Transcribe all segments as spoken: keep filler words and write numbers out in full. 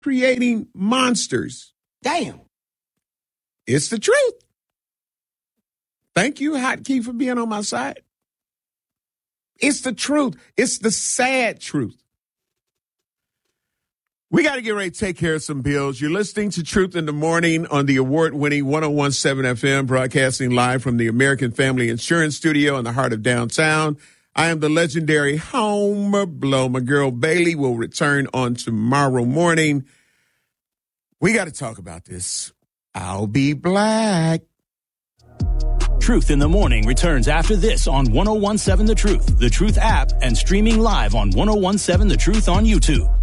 creating monsters. Damn. It's the truth. Thank you, Hotkey, for being on my side. It's the truth. It's the sad truth. We got to get ready to take care of some bills. You're listening to Truth in the Morning on the award-winning one oh one point seven F M, broadcasting live from the American Family Insurance Studio in the heart of downtown. I am the legendary Homer Blow. My girl Bailey will return on tomorrow morning. We got to talk about this. I'll be black. Truth in the Morning returns after this on one oh one point seven The Truth, The Truth app, and streaming live on one oh one point seven The Truth on YouTube.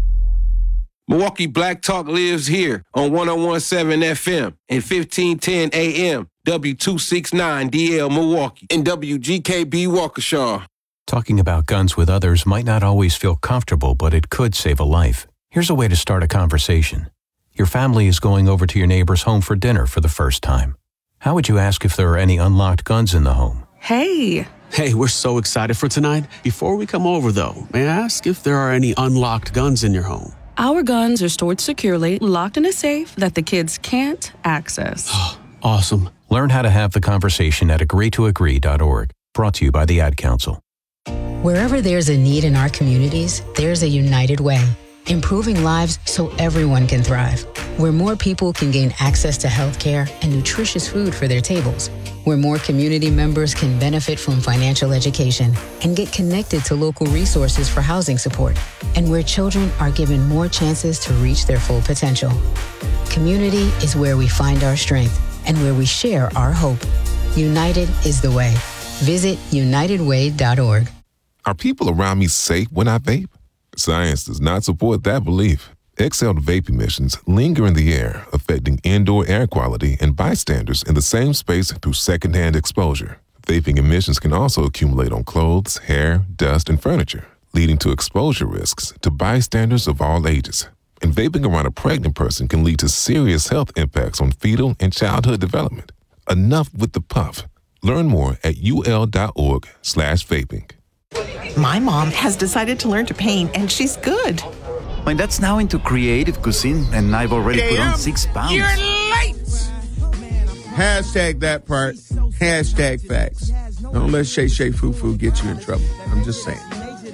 Milwaukee Black Talk lives here on one oh one point seven F M and fifteen ten A M, W two sixty-nine D L Milwaukee, and W G K B Waukesha. Talking about guns with others might not always feel comfortable, but it could save a life. Here's a way to start a conversation. Your family is going over to your neighbor's home for dinner for the first time. How would you ask if there are any unlocked guns in the home? Hey. Hey, we're so excited for tonight. Before we come over, though, may I ask if there are any unlocked guns in your home? Our guns are stored securely, locked in a safe that the kids can't access. Awesome. Learn how to have the conversation at agree to agree dot org. Brought to you by the Ad Council. Wherever there's a need in our communities, there's a United Way. Improving lives so everyone can thrive. Where more people can gain access to health care and nutritious food for their tables. Where more community members can benefit from financial education and get connected to local resources for housing support. And where children are given more chances to reach their full potential. Community is where we find our strength and where we share our hope. United is the way. Visit united way dot org. Are people around me safe when I vape? Science does not support that belief. Exhaled vape emissions linger in the air, affecting indoor air quality and bystanders in the same space through secondhand exposure. Vaping emissions can also accumulate on clothes, hair, dust, and furniture, leading to exposure risks to bystanders of all ages. And vaping around a pregnant person can lead to serious health impacts on fetal and childhood development. Enough with the puff. Learn more at ul.org slash vaping. My mom has decided to learn to paint, and she's good. My dad's now into creative cuisine, and I've already Damn, put on six pounds. You're late! Hashtag that part. Hashtag facts. Don't let Shay Shay Foo Foo get you in trouble. I'm just saying.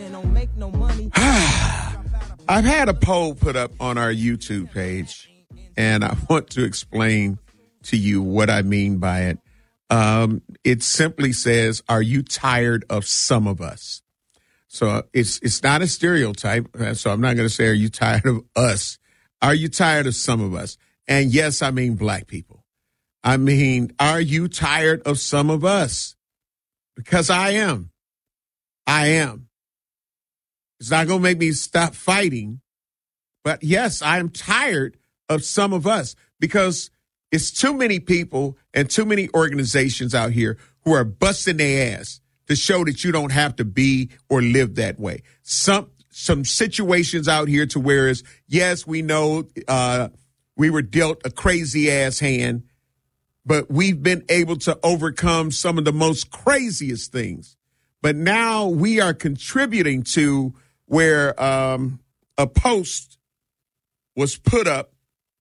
I've had a poll put up on our YouTube page, and I want to explain to you what I mean by it. Um, it simply says, are you tired of some of us? So it's it's not a stereotype. So I'm not going to say, are you tired of us? Are you tired of some of us? And yes, I mean black people. I mean, are you tired of some of us? Because I am. I am. It's not going to make me stop fighting. But yes, I am tired of some of us because it's too many people and too many organizations out here who are busting their ass to show that you don't have to be or live that way. Some some situations out here to where is, yes, we know uh, we were dealt a crazy ass hand, but we've been able to overcome some of the most craziest things. But now we are contributing to where um, a post was put up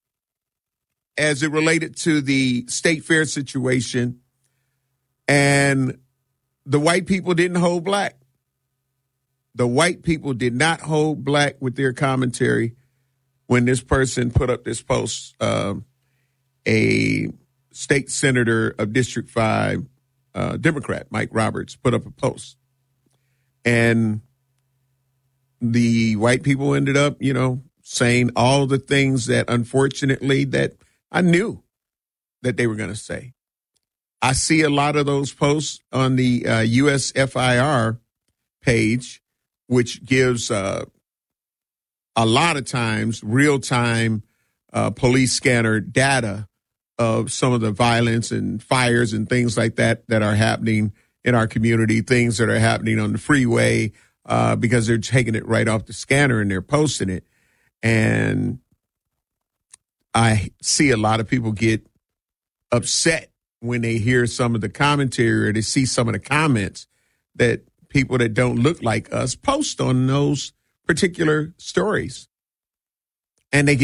as it related to the state fair situation, and the white people didn't hold black. The white people did not hold black with their commentary when this person put up this post. Um, a state senator of District five, uh, Democrat, Mike Roberts, put up a post. And the white people ended up, you know, saying all the things that, unfortunately, that I knew that they were going to say. I see a lot of those posts on the uh, U S F I R page, which gives uh, a lot of times real-time uh, police scanner data of some of the violence and fires and things like that that are happening in our community, things that are happening on the freeway, uh, because they're taking it right off the scanner and they're posting it. And I see a lot of people get upset when they hear some of the commentary or they see some of the comments that people that don't look like us post on those particular stories. And they get